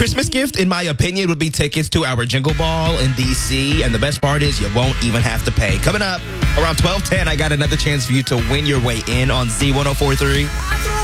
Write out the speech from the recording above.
Christmas gift, in my opinion, would be tickets to our Jingle Ball in D.C. And the best part is you won't even have to pay. Coming up around 12:10, I got another chance for you to win your way in on Z1043.